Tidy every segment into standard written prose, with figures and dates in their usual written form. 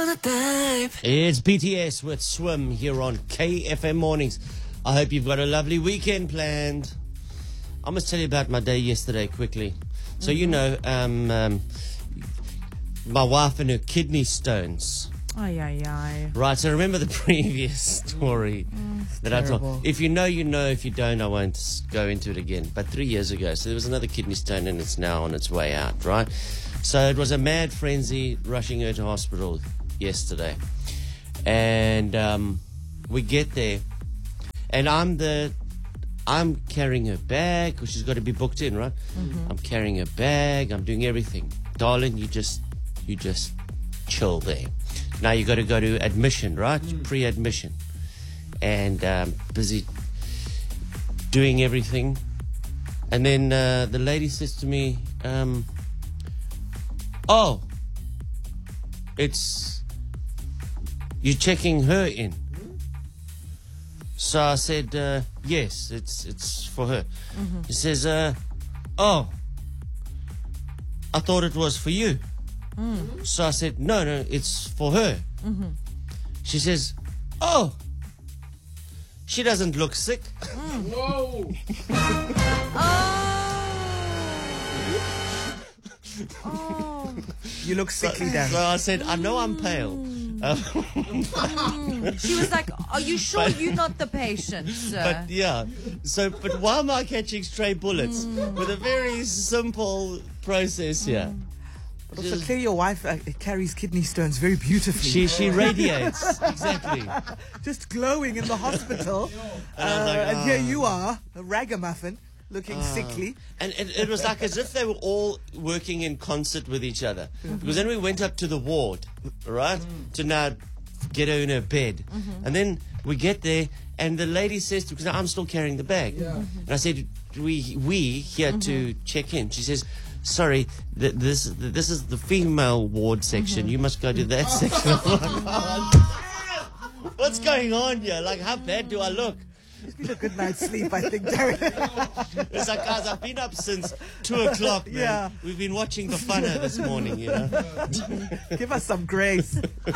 It's BTS with Swim here on KFM Mornings. I hope you've got a lovely weekend planned. I must tell you about my day yesterday quickly. So, you know, my wife and her kidney stones. Right, so remember the previous story that I told. If you know, you know. If you don't, I won't go into it again. But 3 years ago, so there was another kidney stone and it's now on its way out, right? So it was a mad frenzy rushing her to hospital yesterday. And we get there. And I'm carrying her bag because she's got to be booked in, right? I'm carrying her bag. I'm doing everything. Darling, you just chill there. Now you got to go to admission, right? Pre-admission. And busy doing everything. And then the lady says to me, oh, you're checking her in. So I said, yes, it's for her. He says, oh, I thought it was for you. So I said, no, it's for her. She says, oh, she doesn't look sick. Whoa! Oh. You look sickly, Dan. So I said, I know I'm pale. She was like, are you sure you're not the patient, sir? But yeah, but why am I catching stray bullets with a very simple process here? But also, clear your wife carries kidney stones very beautifully. She radiates, exactly. Just glowing in the hospital. And here you are, a ragamuffin, looking sickly. And it was like as if they were all working in concert with each other. Because then we went up to the ward, right, to now get her in her bed. And then we get there, and the lady says, because I'm still carrying the bag. And I said, we here to check in. She says, sorry, this is the female ward section. You must go to that section. What's going on here? Like, how bad do I look? It's been a good night's sleep, I think, Darren. It's like, guys, I've been up since 2 o'clock, man. Yeah. We've been watching The Funner this morning, you know. Give us some grace.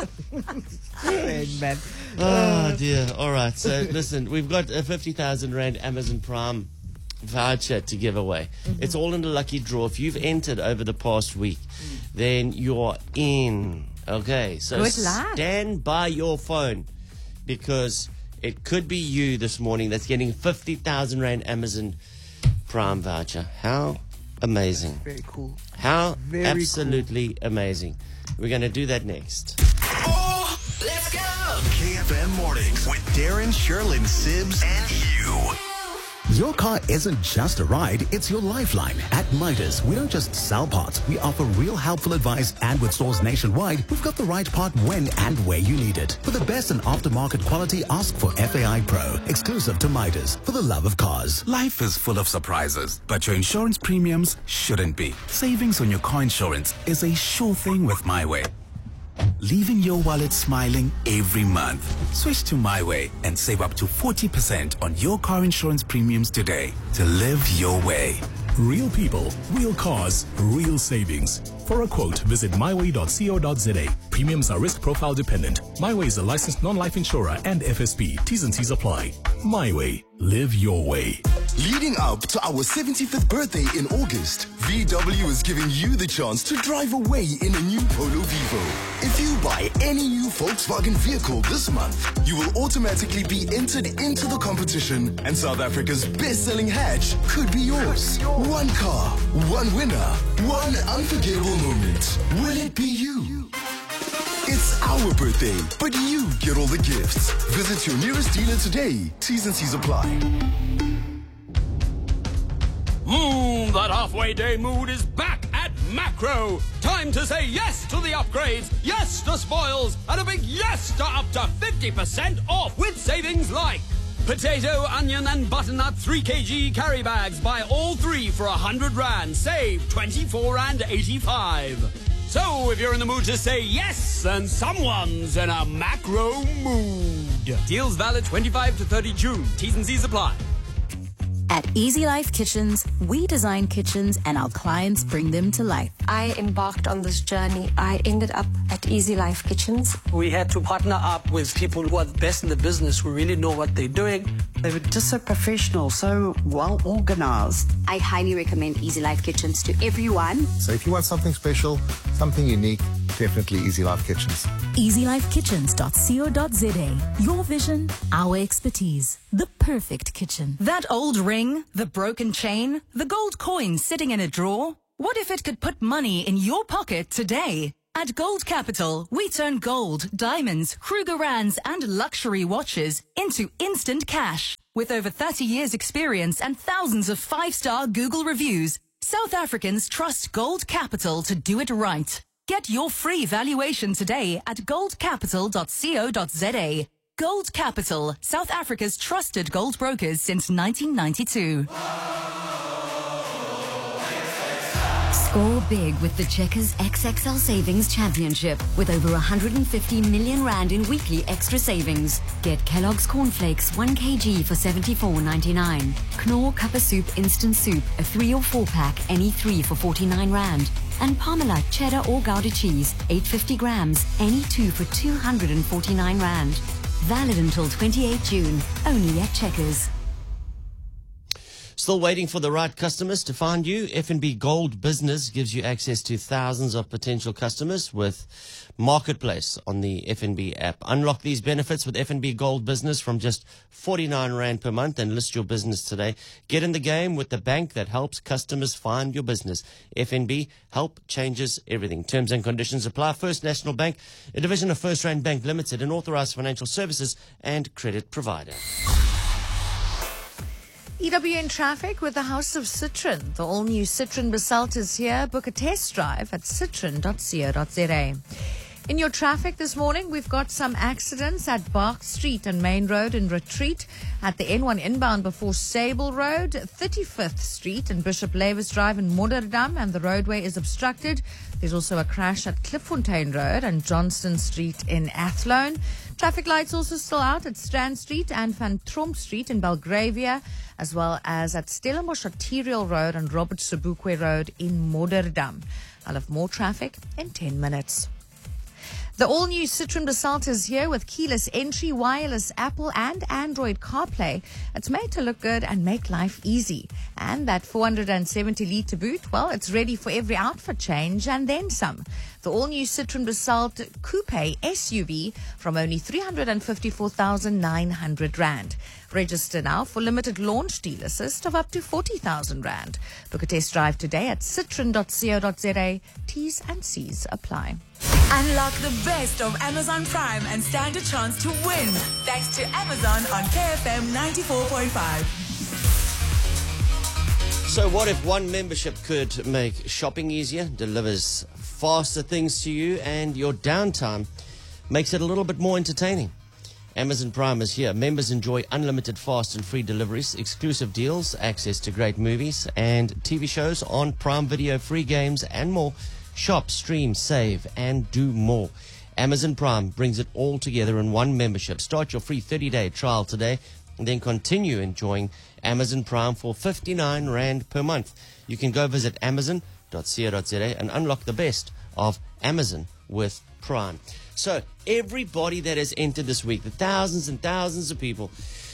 Amen. Oh, dear. All right. So, listen, we've got a 50,000 Rand Amazon Prime voucher to give away. It's all in the lucky draw. If you've entered over the past week, then you're in. Okay. So, Good luck. stand by your phone because it could be you this morning that's getting 50,000 Rand Amazon Prime voucher. How amazing. Very cool. How Very absolutely amazing. We're going to do that next. Oh, let's go! KFM Mornings with Darren, Sherlyn, Sibs, and you. Your car isn't just a ride, it's your lifeline. At Midas, we don't just sell parts, we offer real helpful advice, and with stores nationwide, we've got the right part when and where you need it. For the best in aftermarket quality, ask for FAI Pro, exclusive to Midas, for the love of cars. Life is full of surprises, but your insurance premiums shouldn't be. Savings on your car insurance is a sure thing with MyWay. Leaving your wallet smiling every month. Switch to MyWay and save up to 40% on your car insurance premiums today to live your way. Real people, real cars, real savings. For a quote, visit myway.co.za. Premiums are risk profile dependent. MyWay is a licensed non-life insurer and FSP. T's and C's apply. MyWay. Live your way. Leading up to our 75th birthday in August, VW is giving you the chance to drive away in a new Polo Vivo. If you buy any new Volkswagen vehicle this month, you will automatically be entered into the competition, and South Africa's best-selling hatch could be yours. One car, one winner, one unforgettable moment. Will it be you? It's our birthday, but you get all the gifts. Visit your nearest dealer today. T's and C's apply. That halfway day mood is back at Macro. Time to say yes to the upgrades, yes to spoils, and a big yes to up to 50% off with savings like potato, onion, and butternut 3 kg carry bags. Buy all 3 for 100 Rand. Save 24 Rand 85. So if you're in the mood to say yes, then someone's in a Macro mood. Deals valid 25 to 30 June. T's and C's apply. At Easy Life Kitchens, we design kitchens and our clients bring them to life. I embarked on this journey. I ended up at Easy Life Kitchens. We had to partner up with people who are the best in the business, who really know what they're doing. They were just so professional, so well organized. I highly recommend Easy Life Kitchens to everyone. So if you want something special, something unique, definitely Easy Life Kitchens. EasyLifeKitchens.co.za. Your vision, our expertise. The perfect kitchen. That old ring, the broken chain, the gold coin sitting in a drawer. What if it could put money in your pocket today? At Gold Capital, we turn gold, diamonds, Krugerrands, and luxury watches into instant cash. With over 30 years' experience and thousands of 5-star Google reviews, South Africans trust Gold Capital to do it right. Get your free valuation today at goldcapital.co.za. Gold Capital, South Africa's trusted gold brokers since 1992. Score big with the Checkers XXL Savings Championship with over 150 million rand in weekly extra savings. Get Kellogg's Cornflakes 1 kg for $74.99. Knorr Cup of Soup Instant Soup, a 3 or 4 pack, any 3 for 49 rand. And Parmalat Cheddar or Gouda Cheese, 850 grams, any 2 for 249 rand. Valid until 28 June, only at Checkers. Still waiting for the right customers to find you? FNB Gold Business gives you access to thousands of potential customers with Marketplace on the FNB app. Unlock these benefits with FNB Gold Business from just 49 Rand per month and list your business today. Get in the game with the bank that helps customers find your business. FNB, help changes everything. Terms and conditions apply. First National Bank, a division of First Rand Bank Limited, an authorized financial services and credit provider. EWN traffic with the House of Citroen. The all-new Citroen Basalt is here. Book a test drive at citroen.co.za. In your traffic this morning, we've got some accidents at Bark Street and Main Road in Retreat, at the N1 inbound before Sable Road, 35th Street and Bishop Lavis Drive in Modderdaam, and the roadway is obstructed. There's also a crash at Klipfontein Road and Johnston Street in Athlone. Traffic lights also still out at Strand Street and Van Tromp Street in Belgravia, as well as at Stellenbosch Arterial Road and Robert Sobukwe Road in Modderdaam. I'll have more traffic in 10 minutes. The all-new Citroen Basalt is here with keyless entry, wireless Apple and Android CarPlay. It's made to look good and make life easy. And that 470-litre boot, well, it's ready for every outfit change and then some. The all-new Citroen Basalt Coupe SUV from only 354,900 Rand. Register now for limited launch deal assist of up to 40,000 Rand. Book a test drive today at citroen.co.za. T's and C's apply. Unlock the best of Amazon Prime and stand a chance to win. Thanks to Amazon on KFM 94.5. So what if one membership could make shopping easier, delivers faster things to you, and your downtime makes it a little bit more entertaining? Amazon Prime is here. Members enjoy unlimited fast and free deliveries, exclusive deals, access to great movies and TV shows on Prime Video, free games and more. Shop, stream, save, and do more. Amazon Prime brings it all together in one membership. Start your free 30-day trial today and then continue enjoying Amazon Prime for 59 Rand per month. You can go visit amazon.co.za and unlock the best of Amazon with Prime. So everybody that has entered this week, the thousands and thousands of people,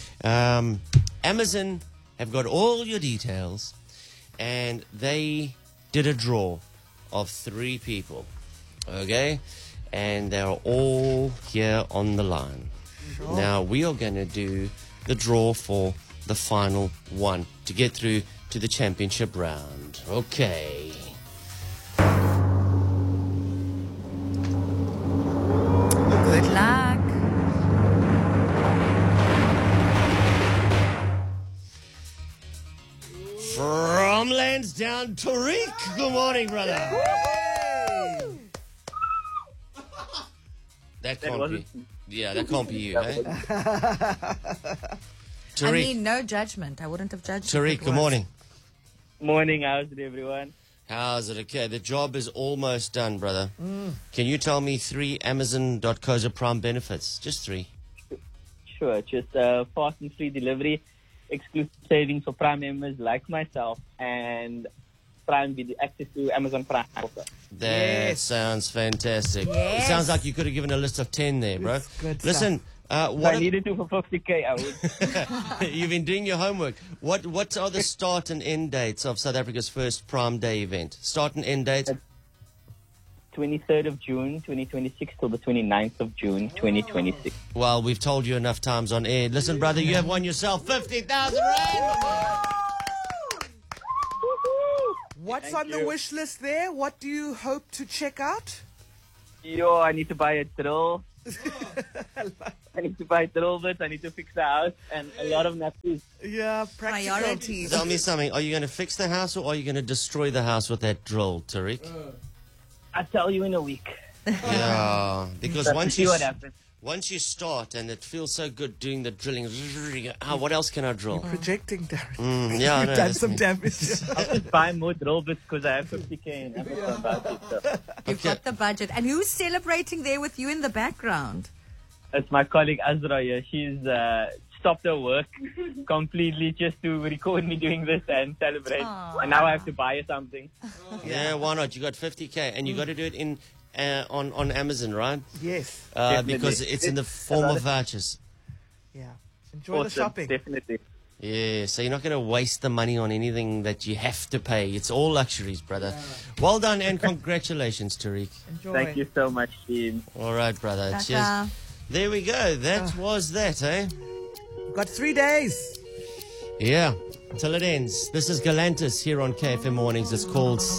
Amazon have got all your details, and they did a draw of 3 people, okay? And they're all here on the line. Sure. Now, we are going to do the draw for the final one to get through to the championship round. Okay. Good luck. From Lansdowne, Tariq. Good morning, brother. That can't be. Yeah, that can't be you, eh? Tariq. I mean, no judgment. I wouldn't have judged. Tariq, good morning. Morning. How's it, everyone? How's it? Okay, the job is almost done, brother. Can you tell me 3 Amazon.co.za Prime benefits? Just 3. Sure. Just fast and free delivery. exclusive savings for Prime members like myself, and Prime with access to Amazon Prime also. That sounds fantastic. Yes. It sounds like you could have given a list of 10 there, bro. Good Listen, What I needed to for 50K, I would. you've been doing your homework. What are the start and end dates of South Africa's first Prime Day event? Start and end date? 23rd of June, 2026 till the 29th of June, 2026. Well, we've told you enough times on air. Listen, brother, you have won yourself 50,000 rand. What's on the wish list there? What do you hope to check out? Yo, I need to buy a drill. I need to buy drill bits. I need to fix the house and a lot of nappies. Yeah, priorities. Tell me something. Are you going to fix the house or are you going to destroy the house with that drill, Tariq? I'll tell you in a week. Yeah, because Let's once see you what happens. Once you start and it feels so good doing the drilling, what else can I drill? Projecting, Darren. Yeah, I know, You've done that's some me. damage. I'll just buy more drill bits because I have 50K in Amazon budget. So. You've got the budget. And who's celebrating there with you in the background? It's my colleague Azra here. She's stopped her work completely just to record me doing this and celebrate. Aww. And now I have to buy her something. Yeah, why not? You got 50K and you got to do it in on Amazon, right? Yes. Because it's in the form of vouchers. Yeah. Enjoy the shopping. Definitely. Yeah, so you're not going to waste the money on anything that you have to pay. It's all luxuries, brother. Well done and congratulations, Tariq. Enjoy. Thank you so much, Dean. All right, brother. Ta-ta. Cheers. There we go. That was that, eh? Got 3 days. Yeah, till it ends. This is Galantis here on KFM Mornings. It's called